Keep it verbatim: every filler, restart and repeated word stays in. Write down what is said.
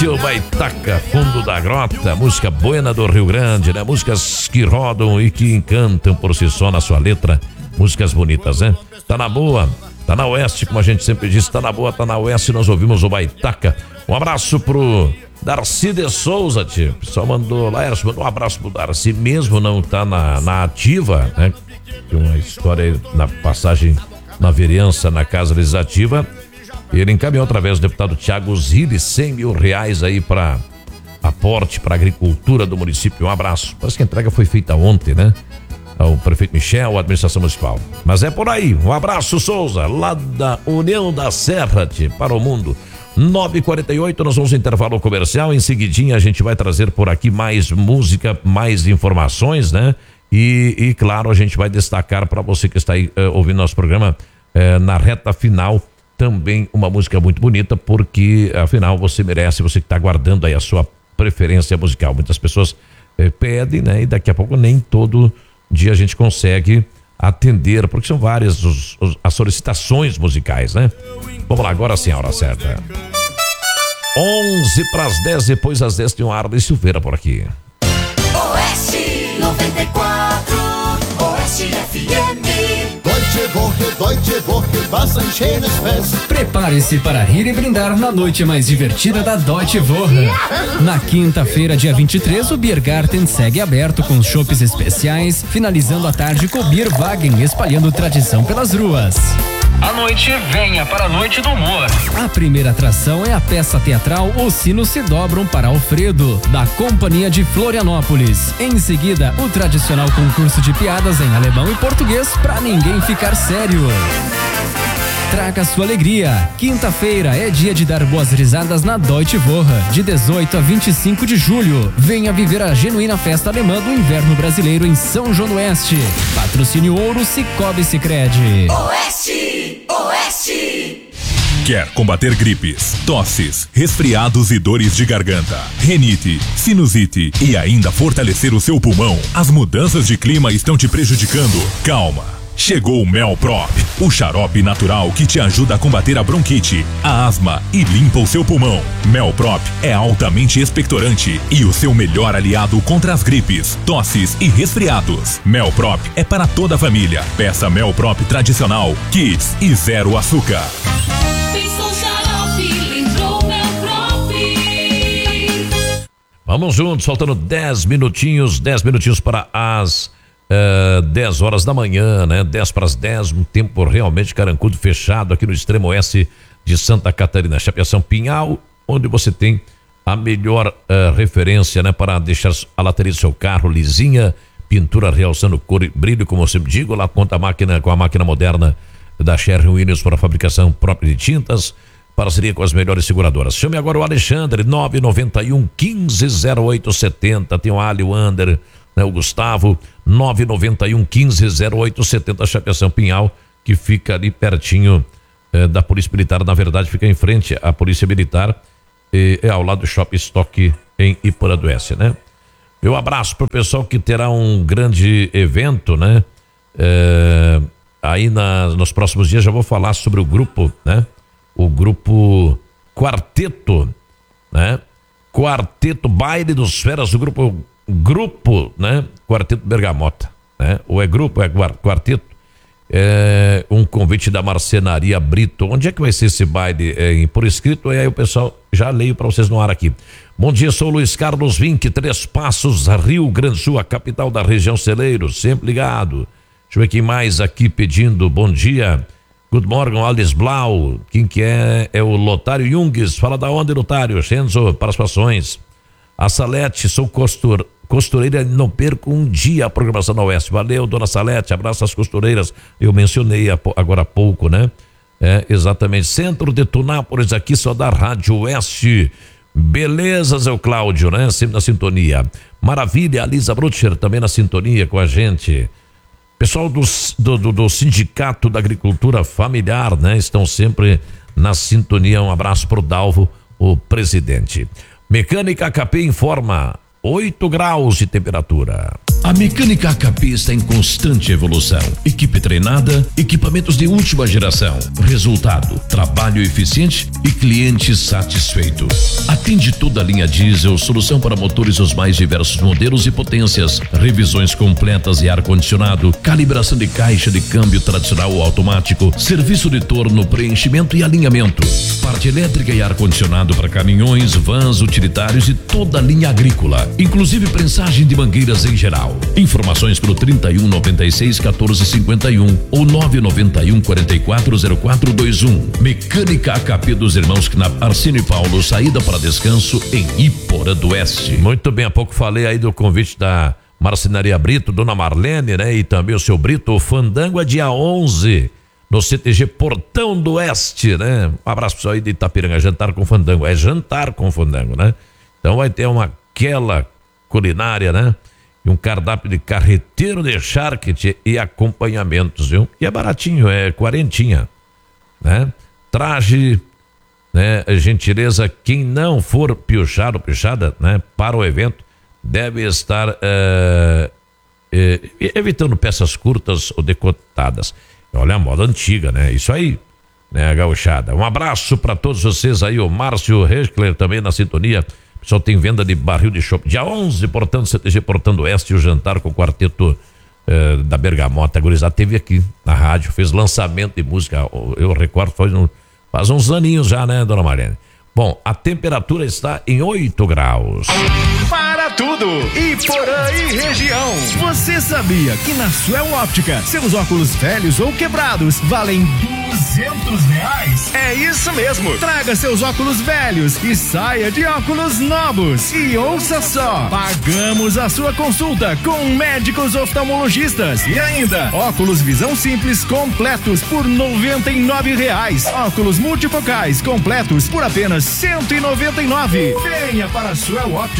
O Baitaca, Fundo da Grota, música buena do Rio Grande, né? Músicas que rodam e que encantam por si só na sua letra, músicas bonitas, né? Tá na boa, tá na oeste, como a gente sempre diz, tá na boa, tá na oeste, nós ouvimos o Baitaca. Um abraço pro Darcy de Souza, tio. O pessoal mandou lá, mandou um abraço pro Darcy, mesmo não tá na, na ativa, né? Tem uma história aí na passagem na vereança, na Casa Legislativa. Ele encaminhou através do deputado Thiago Zilli cem mil reais aí para aporte para a agricultura do município. Um abraço. Parece que a entrega foi feita ontem, né? Ao prefeito Michel, a administração municipal. Mas é por aí. Um abraço, Souza, lá da União da Serra, para o mundo. nove e quarenta e oito, nós vamos ao intervalo comercial. Em seguidinha a gente vai trazer por aqui mais música, mais informações, né? E, e claro, a gente vai destacar para você que está aí uh, ouvindo nosso programa uh, na reta final. Também uma música muito bonita, porque afinal você merece, você que está aguardando aí a sua preferência musical. Muitas pessoas eh, pedem, né? E daqui a pouco nem todo dia a gente consegue atender, porque são várias os, os, as solicitações musicais, né? Vamos lá, agora sim a hora certa. onze para as dez, depois das dez tem um Arley Silveira por aqui. Oeste noventa e quatro, Oeste F M. Prepare-se para rir e brindar na noite mais divertida da Deutsche Woche. Na quinta-feira, dia vinte e três, o Biergarten segue aberto com chopes especiais, finalizando a tarde com o Bierwagen espalhando tradição pelas ruas. À noite, venha para a Noite do Humor. A primeira atração é a peça teatral Os Sinos Se Dobram para Alfredo, da Companhia de Florianópolis. Em seguida, o tradicional concurso de piadas em alemão e português para ninguém ficar sério. Traga sua alegria. Quinta-feira é dia de dar boas risadas na Deutsche Woche, de dezoito a vinte e cinco de julho. Venha viver a genuína festa alemã do inverno brasileiro em São João do Oeste. Patrocínio Ouro Cicobi Sicredi. Oeste, Oeste. Quer combater gripes, tosses, resfriados e dores de garganta, rinite, sinusite e ainda fortalecer o seu pulmão? As mudanças de clima estão te prejudicando? Calma! Chegou o Melprop, o xarope natural que te ajuda a combater a bronquite, a asma e limpa o seu pulmão. Melprop é altamente expectorante e o seu melhor aliado contra as gripes, tosses e resfriados. Melprop é para toda a família. Peça Melprop tradicional, Kids e zero açúcar. Vamos juntos, faltando dez minutinhos, dez minutinhos para as Uh, dez horas da manhã, né? dez para as dez, um tempo realmente carancudo, fechado aqui no extremo oeste de Santa Catarina, Chapeação Pinhal, onde você tem a melhor uh, referência, né? Para deixar a lateria do seu carro lisinha, pintura realçando cor e brilho, como eu sempre digo, lá conta a máquina, com a máquina moderna da Sherwin-Williams para a fabricação própria de tintas, parceria com as melhores seguradoras. Chame agora o Alexandre, nove nove um, quinze, zero oito setenta, tem o Ali, o Ander, né, o Gustavo, nove nove um, quinze, zero oito setenta, Chapeação Pinhal, que fica ali pertinho eh, da Polícia Militar, na verdade fica em frente à Polícia Militar, eh, é ao lado do Shopping Stock em Iporã do Oeste, né? Meu abraço pro pessoal que terá um grande evento, né? Eh, aí na, nos próximos dias já vou falar sobre o grupo, né? O grupo Quarteto, né? Quarteto Baile dos Feras do grupo Grupo, né? Quarteto Bergamota, né? Ou é grupo, é quarteto. É um convite da Marcenaria Brito. Onde é que vai ser esse baile? É, por escrito, e aí o pessoal já leio para vocês no ar aqui. Bom dia, sou Luiz Carlos Vinck, Três Passos, Rio Grande do Sul, a capital da região Celeiros, sempre ligado. Deixa eu ver quem mais aqui pedindo bom dia. Good morning, Alice Blau. Quem que é? É o Lotário Jungs. Fala da onde, Lotário? Senzo, para as passões. A Salete, sou costur, costureira, não perco um dia a programação da Oeste. Valeu, dona Salete, abraço às costureiras. Eu mencionei agora há pouco, né? É, exatamente. Centro de Tunápolis, aqui só da Rádio Oeste. Beleza, Zé Cláudio, né? Sempre na sintonia. Maravilha, a Lisa Brutcher também na sintonia com a gente. Pessoal do, do, do, do Sindicato da Agricultura Familiar, né? Estão sempre na sintonia. Um abraço pro Dalvo, o presidente. Mecânica H P informa oito graus de temperatura. A Mecânica A K P está em constante evolução. Equipe treinada, equipamentos de última geração. Resultado, trabalho eficiente e cliente satisfeito. Atende toda a linha diesel, solução para motores os mais diversos modelos e potências, revisões completas e ar-condicionado, calibração de caixa de câmbio tradicional ou automático, serviço de torno, preenchimento e alinhamento, parte elétrica e ar-condicionado para caminhões, vans, utilitários e toda a linha agrícola, inclusive prensagem de mangueiras em geral. Informações pro trinta e um, noventa e seis, quatorze, cinquenta e um ou nove nove um, quarenta e quatro, zero quatro dois um. Mecânica A K P dos irmãos Knapp, Arsênio e Paulo, saída para descanso em Iporã do Oeste. Muito bem, há pouco falei aí do convite da Marcenaria Brito, Dona Marlene, né? E também o seu Brito. O fandango é dia onze, no C T G Portão do Oeste, né? Um abraço pro pessoal aí de Itapiranga, jantar com fandango. É jantar com fandango, né? Então vai ter uma aquela culinária, né? E um cardápio de carreteiro de charque e acompanhamentos, viu? E é baratinho, é quarentinha, né? Traje, né? Gentileza, quem não for piochado, piochada, né? Para o evento, deve estar é, é, evitando peças curtas ou decotadas. Olha a moda antiga, né? Isso aí, né? A gauchada. Um abraço para todos vocês aí, o Márcio Rechler também na sintonia. O pessoal tem venda de barril de chopp. Dia onze, portanto, C T G Portão do Oeste, o jantar com o quarteto eh, da Bergamota. A gurizada teve aqui na rádio, fez lançamento de música. Eu recordo, foi no, faz uns aninhos já, né, Dona Marlene? Bom, a temperatura está em oito graus. Para tudo! Iporã e região. Você sabia que na Suel Óptica, seus óculos velhos ou quebrados valem duzentos reais? É isso mesmo! Traga seus óculos velhos e saia de óculos novos. E ouça só! Pagamos a sua consulta com médicos oftalmologistas. E ainda, óculos visão simples completos por noventa e nove reais. Óculos multifocais completos por apenas cento e noventa e nove. Venha para a Suel Óptica.